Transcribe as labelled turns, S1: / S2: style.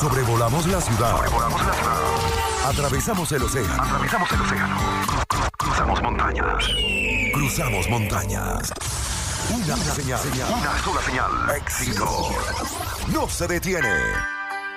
S1: Sobrevolamos la ciudad. Atravesamos el océano. Cruzamos montañas. Cruzamos montañas. Una señal. Una sola señal. Éxito. No se detiene.